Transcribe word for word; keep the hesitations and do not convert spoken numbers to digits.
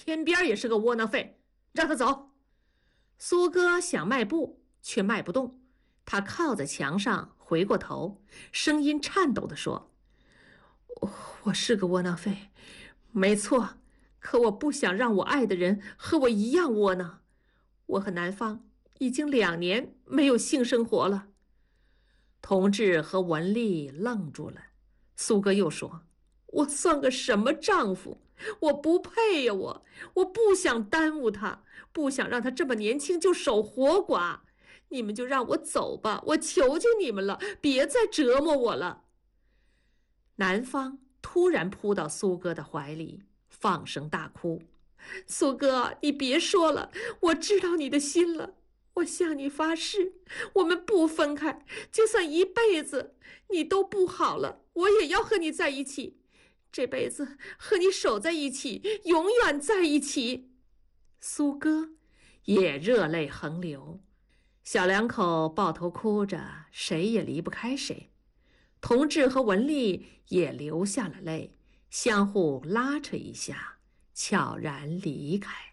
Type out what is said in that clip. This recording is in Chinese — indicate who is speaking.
Speaker 1: 天边也是个窝囊废，让他走。苏哥想迈步，却迈不动。他靠在墙上，回过头，声音颤抖地说：“我我是个窝囊废，没错。可我不想让我爱的人和我一样窝囊。我和南方已经两年没有性生活了。”同志和文丽愣住了。苏哥又说：“我算个什么丈夫？我不配呀！我我不想耽误他，不想让他这么年轻就守活寡。你们就让我走吧，我求求你们了，别再折磨我了。”南方突然扑到苏哥的怀里，放声大哭：“苏哥，你别说了，我知道你的心了。我向你发誓，我们不分开，就算一辈子你都不好了，我也要和你在一起。这辈子和你守在一起，永远在一起。”苏哥也热泪横流，小两口抱头哭着，谁也离不开谁。同志和文丽也流下了泪，相互拉扯一下，悄然离开。